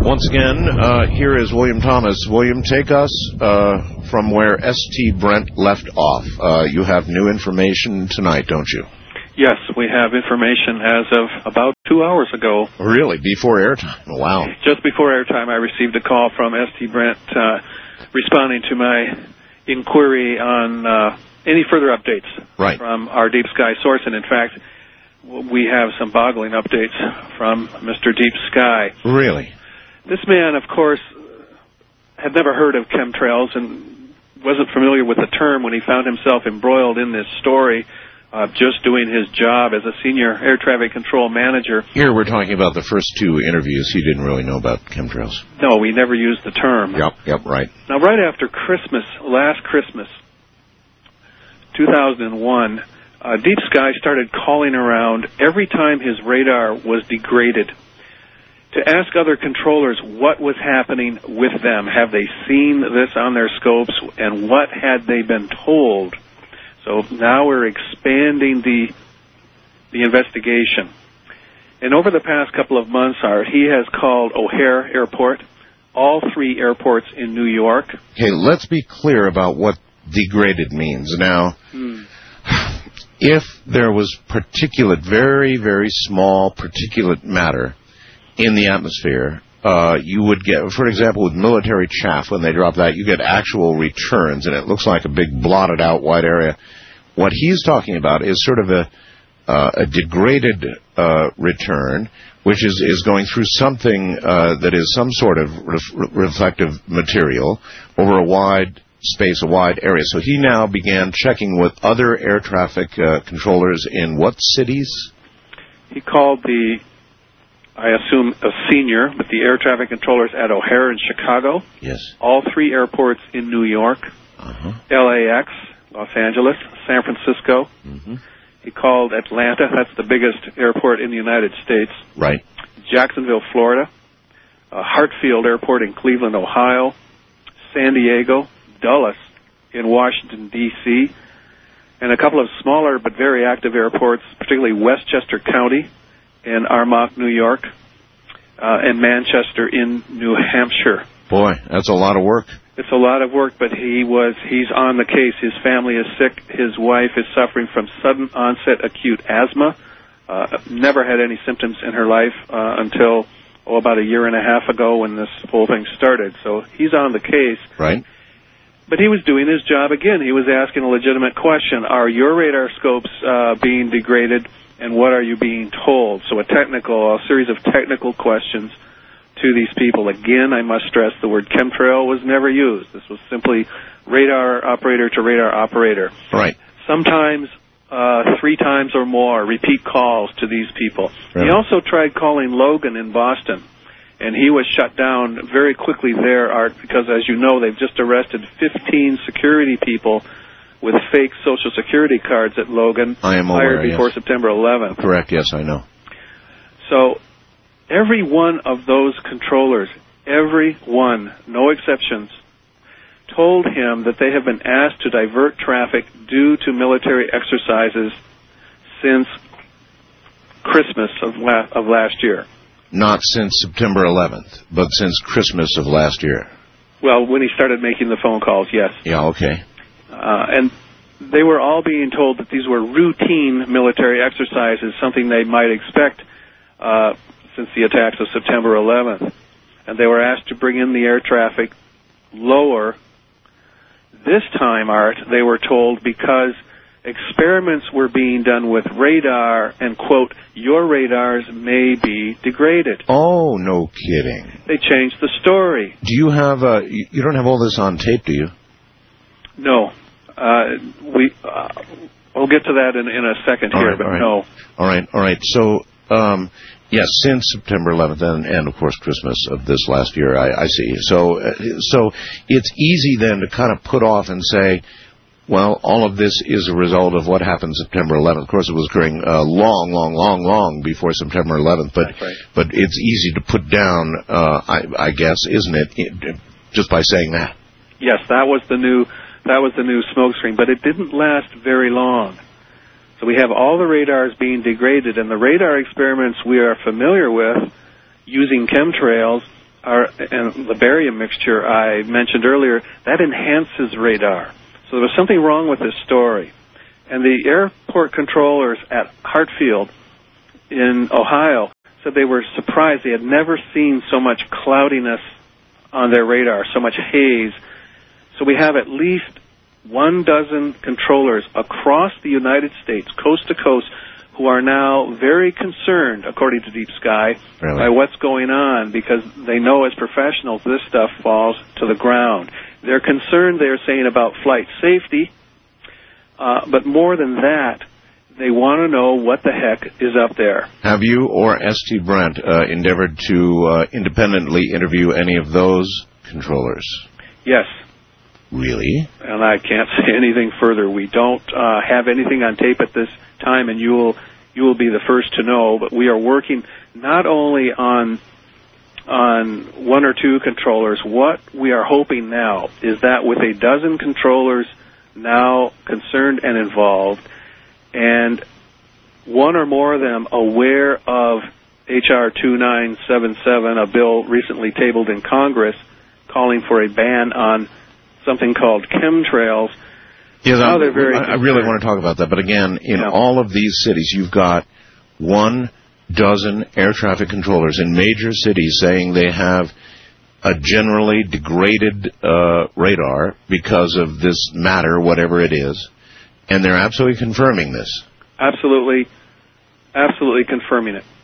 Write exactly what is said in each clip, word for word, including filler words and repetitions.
Once again, uh, here is William Thomas. William, take us uh, from where S T Brent left off. Uh, you have new information tonight, don't you? Yes, we have information as of about two hours ago. Really? Before airtime? Wow. Just before airtime, I received a call from S T Brent uh, responding to my inquiry on uh, any further updates right. from our Deep Sky source. And, in fact, we have some boggling updates from Mister Deep Sky. Really? This man, of course, had never heard of chemtrails and wasn't familiar with the term when he found himself embroiled in this story, uh, just doing his job as a senior air traffic control manager. Here we're talking about the first two interviews. He didn't really know about chemtrails. No, we never used the term. Yep, yep, right. Now, right after Christmas, last Christmas, two thousand one, uh, Deep Sky started calling around every time his radar was degraded to ask other controllers what was happening with them. Have they seen this on their scopes, and what had they been told? So now we're expanding the the investigation. And over the past couple of months, Art, he has called O'Hare Airport, all three airports in New York. Okay, let's be clear about what degraded means. Now, hmm. if there was particulate, very, very small particulate matter in the atmosphere, uh, you would get, for example, with military chaff, when they drop that, you get actual returns, and it looks like a big blotted out white area. What he's talking about is sort of a, uh, a degraded uh, return, which is, is going through something uh, that is some sort of ref- reflective material over a wide space, a wide area. So he now began checking with other air traffic uh, controllers in what cities? He called the, I assume, a senior, but the air traffic controllers at O'Hare in Chicago. Yes. All three airports in New York. Uh-huh. L A X, Los Angeles, San Francisco. Mm-hmm. He called Atlanta. That's the biggest airport in the United States. Right. Jacksonville, Florida. Uh, Hartfield Airport in Cleveland, Ohio. San Diego. Dulles in Washington, D C And a couple of smaller but very active airports, particularly Westchester County in Armonk, New York, uh, and Manchester in New Hampshire. Boy, that's a lot of work. It's a lot of work, but he was he's on the case. His family is sick. His wife is suffering from sudden onset acute asthma. Uh, never had any symptoms in her life uh, until, oh, about a year and a half ago when this whole thing started. So he's on the case. Right. But he was doing his job again. He was asking a legitimate question. Are your radar scopes uh, being degraded, and what are you being told? So a technical, a series of technical questions to these people. Again, I must stress the word chemtrail was never used. This was simply radar operator to radar operator. Right. Sometimes uh, three times or more, repeat calls to these people. Right. He also tried calling Logan in Boston. And he was shut down very quickly there, Art, because, as you know, they've just arrested fifteen security people with fake Social Security cards at Logan. I am aware, hired before yes. September eleventh. Correct, yes, I know. So every one of those controllers, every one, no exceptions, told him that they have been asked to divert traffic due to military exercises since Christmas of, la- of last year. Not since September eleventh, but since Christmas of last year. Well, when he started making the phone calls, yes. Yeah, okay. Uh, and they were all being told that these were routine military exercises, something they might expect uh, since the attacks of September eleventh. And they were asked to bring in the air traffic lower. This time, Art, they were told because experiments were being done with radar, and, quote, your radars may be degraded. Oh, no kidding. They changed the story. Do you have, uh, you don't have all this on tape, do you? No. Uh, we, uh, we'll get to that in, in a second all here, right, but all right. no. All right, all right. So, um, yes, since September eleventh and, and, of course, Christmas of this last year, I, I see. So, uh, so it's easy then to kind of put off and say, well, all of this is a result of what happened September eleventh. Of course, it was occurring uh, long, long, long, long before September eleventh. But That's right. but it's easy to put down, uh, I, I guess, isn't it? Just by saying that. Yes, that was the new that was the new smokescreen. But it didn't last very long. So we have all the radars being degraded, and the radar experiments we are familiar with using chemtrails are, and the barium mixture I mentioned earlier, that enhances radar. So there was something wrong with this story. And the airport controllers at Hartfield in Ohio said they were surprised. They had never seen so much cloudiness on their radar, so much haze. So we have at least one dozen controllers across the United States, coast to coast, who are now very concerned, according to Deep Sky, really? by what's going on, because they know as professionals this stuff falls to the ground. They're concerned, they're saying, about flight safety, uh, but more than that, they want to know what the heck is up there. Have you or S T Brent uh, endeavored to uh, independently interview any of those controllers? Yes. Really? And I can't say anything further. We don't uh, have anything on tape at this time, and you will you will be the first to know. But we are working not only on on one or two controllers. What we are hoping now is that with a dozen controllers now concerned and involved, and one or more of them aware of H R two nine seven seven, a bill recently tabled in Congress calling for a ban on something called chemtrails. Yes, now they're very I, I really want to talk about that. But again, in yeah. all of these cities, you've got one dozen air traffic controllers in major cities saying they have a generally degraded uh, radar because of this matter, whatever it is, and they're absolutely confirming this. Absolutely, absolutely confirming it.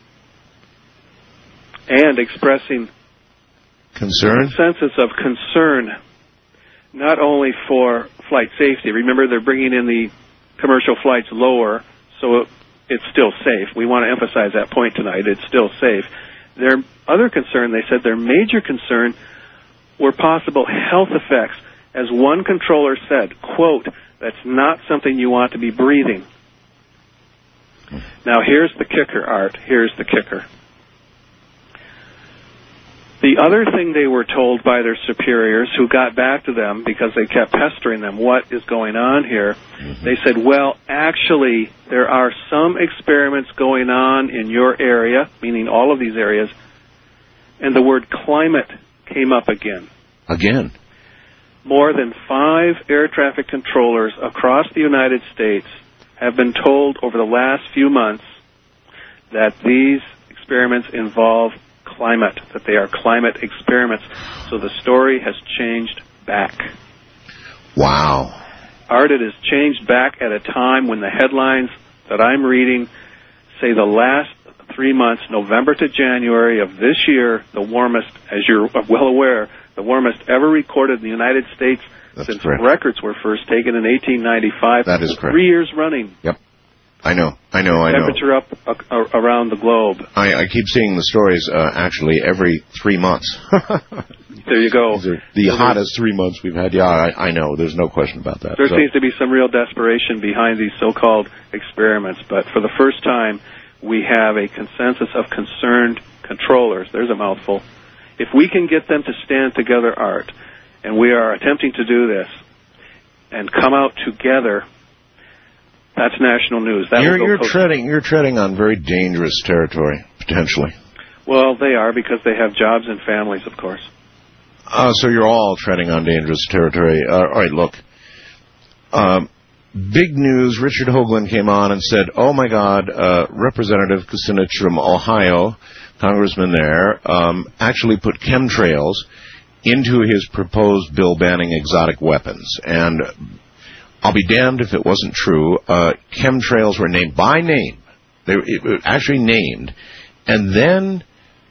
And expressing concern? a consensus of concern, not only for flight safety. Remember, they're bringing in the commercial flights lower, so it's still safe. We want to emphasize that point tonight. It's still safe. Their other concern, they said their major concern were possible health effects. As one controller said, quote, "That's not something you want to be breathing." Now, here's the kicker, Art. Here's the kicker. The other thing they were told by their superiors, who got back to them because they kept pestering them, what is going on here? Mm-hmm. They said, well, actually, there are some experiments going on in your area, meaning all of these areas, and the word climate came up again. Again? More than five air traffic controllers across the United States have been told over the last few months that these experiments involve climate, that they are climate experiments. So the story has changed back. Wow. Art, it has changed back at a time when the headlines that I'm reading say the last three months, November to January of this year, the warmest, as you're well aware, the warmest ever recorded in the United States. That's since correct. Records were first taken in eighteen ninety-five. That is correct. Three years running. Yep. I know, I know, I know. Temperature up uh, around the globe. I, I keep seeing the stories, uh, actually, every three months. There you go. These are the so hottest three months we've had. Yeah, I, I know. There's no question about that. There so. seems to be some real desperation behind these so-called experiments, but for the first time, we have a consensus of concerned controllers. There's a mouthful. If we can get them to stand together, Art, and we are attempting to do this, and come out together, that's national news. That you're you're treading you're treading on very dangerous territory, potentially. Well, they are, because they have jobs and families, of course. Uh, so you're all treading on dangerous territory. Uh, all right, look. Um, big news. Richard Hoagland came on and said, oh, my God, uh, Representative Kucinich from Ohio, congressman there, um, actually put chemtrails into his proposed bill banning exotic weapons. And I'll be damned if it wasn't true. Uh, chemtrails were named by name. They were, it were actually named. And then,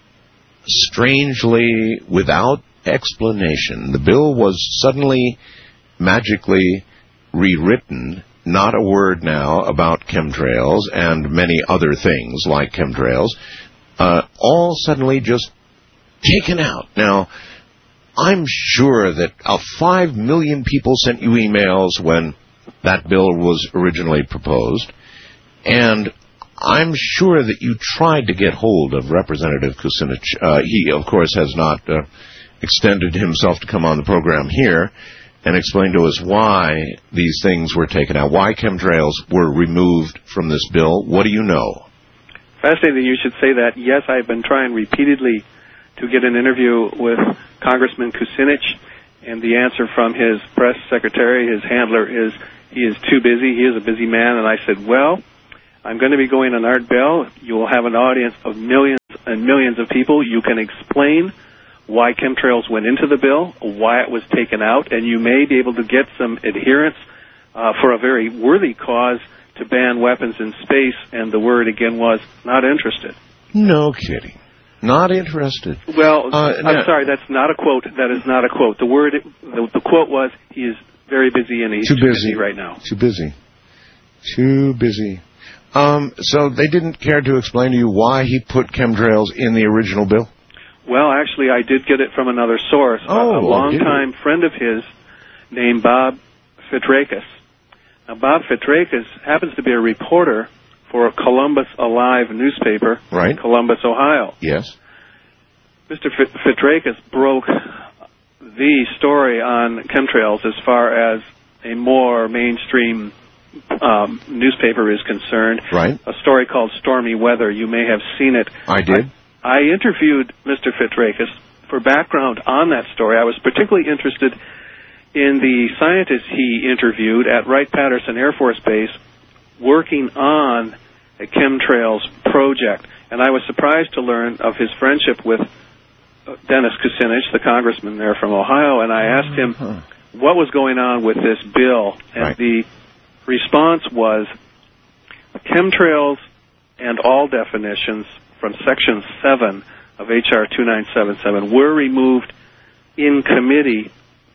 strangely, without explanation, the bill was suddenly, magically rewritten. Not a word now about chemtrails and many other things like chemtrails. Uh, all suddenly just taken out. Now, I'm sure that uh, five million people sent you emails when that bill was originally proposed, and I'm sure that you tried to get hold of Representative Kucinich. Uh, he, of course, has not uh, extended himself to come on the program here and explain to us why these things were taken out, why chemtrails were removed from this bill. What do you know? Fascinating you should say that. Yes, I've been trying repeatedly to get an interview with Congressman Kucinich, and the answer from his press secretary, his handler, is he is too busy. He is a busy man. And I said, well, I'm going to be going on Art Bell. You will have an audience of millions and millions of people. You can explain why chemtrails went into the bill, why it was taken out, and you may be able to get some adherence uh, for a very worthy cause to ban weapons in space. And the word, again, was not interested. No kidding. Not interested. Well, uh, I'm no. sorry, that's not a quote. That is not a quote. The word, the, the quote was, he is very busy and he's too, too busy. busy right now. Too busy. Too busy. Um, so they didn't care to explain to you why he put chemtrails in the original bill? Well, actually, I did get it from another source. Oh, a, a longtime friend of his named Bob Fitrakis. Now, Bob Fitrakis happens to be a reporter for Columbus Alive newspaper right. in Columbus, Ohio. Yes. Mister Fitrakis broke the story on chemtrails as far as a more mainstream um, newspaper is concerned. Right. A story called Stormy Weather. You may have seen it. I did. I, I interviewed Mister Fitrakis for background on that story. I was particularly interested in the scientists he interviewed at Wright-Patterson Air Force Base working on a chemtrails project. And I was surprised to learn of his friendship with Dennis Kucinich, the congressman there from Ohio, and I asked him uh-huh. what was going on with this bill. And right. the response was, chemtrails and all definitions from Section seven of H R twenty-nine seventy-seven were removed in committee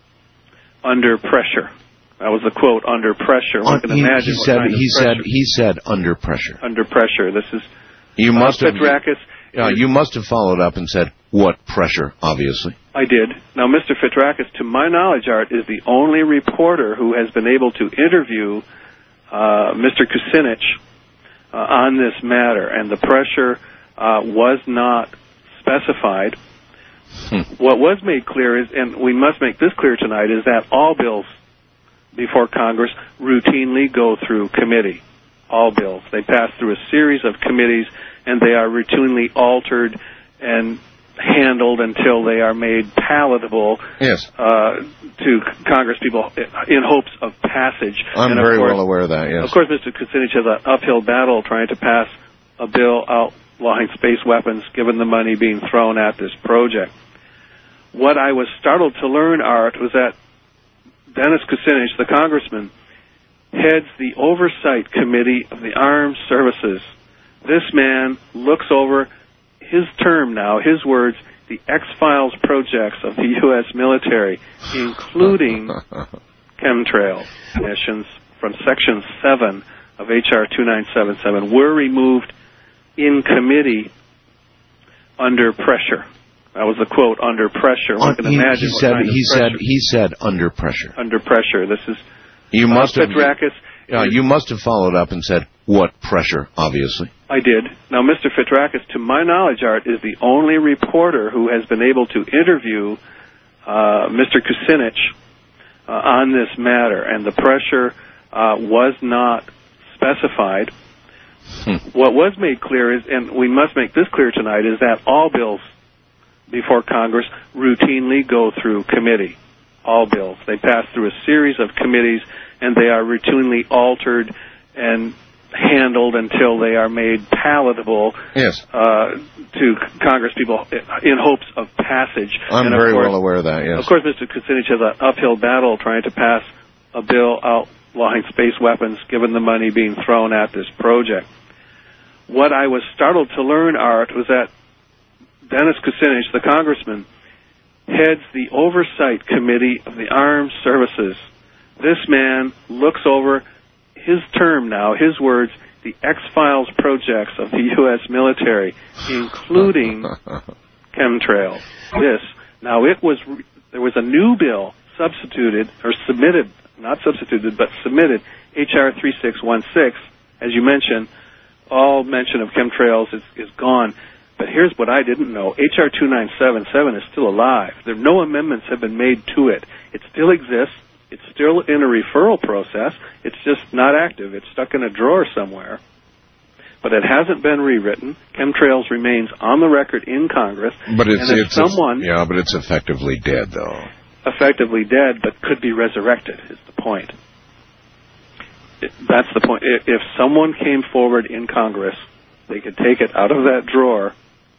under pressure. That was the quote, under pressure. One can he, imagine he what said, kind of he pressure. said he said under pressure. Under pressure. This is you uh, must have Fitrakis. Uh, you must have followed up and said, what pressure, obviously. I did. Now, Mister Fitrakis, to my knowledge, Art, is the only reporter who has been able to interview uh, Mister Kucinich uh, on this matter, and the pressure uh, was not specified. Hmm. What was made clear is, and we must make this clear tonight, is that all bills before Congress routinely go through committee. All bills. They pass through a series of committees, and they are routinely altered and handled until they are made palatable yes. uh, to Congress people in hopes of passage. I'm and of very course, well aware of that, yes. Of course, Mister Kucinich has an uphill battle trying to pass a bill outlawing space weapons, given the money being thrown at this project. What I was startled to learn, Art, was that Dennis Kucinich, the congressman, heads the Oversight Committee of the Armed Services. This man looks over his term now, his words, the X-Files projects of the U S military, including chemtrail emissions from Section seven of H R twenty-nine seventy-seven, were removed in committee under pressure. That was the quote, under pressure. One can he, imagine he what said, kind of he pressure. said He said under pressure. Under pressure. This is you must uh, have, Fitrakis. Uh, you must have followed up and said, what pressure, obviously. I did. Now, Mister Fitrakis, to my knowledge, Art, is the only reporter who has been able to interview uh, Mister Kucinich uh, on this matter, and the pressure uh, was not specified. Hmm. What was made clear is, and we must make this clear tonight, is that all bills before Congress routinely go through committee. All bills. They pass through a series of committees, and they are routinely altered and handled until they are made palatable yes. uh, to Congress people in hopes of passage. I'm and very course, well aware of that, yes. Of course, Mister Kucinich has an uphill battle trying to pass a bill outlawing space weapons, given the money being thrown at this project. What I was startled to learn, Art, was that Dennis Kucinich, the congressman, heads the Oversight Committee of the Armed Services. This man looks over his term now, his words, the X-Files projects of the U S military, including chemtrails. This. Now, it was, there was a new bill substituted, or submitted, not substituted, but submitted, H R thirty-six sixteen. As you mentioned, all mention of chemtrails is, is gone. But here's what I didn't know. H R twenty-nine seventy-seven is still alive. There, no amendments have been made to it. It still exists. It's still in a referral process. It's just not active. It's stuck in a drawer somewhere. but it hasn't been rewritten. Chemtrails remains on the record in Congress. But it's, and if it's someone yeah, but it's effectively dead, though. Effectively dead, but could be resurrected. Is the point? It, that's the point. If someone came forward in Congress, they could take it out of that drawer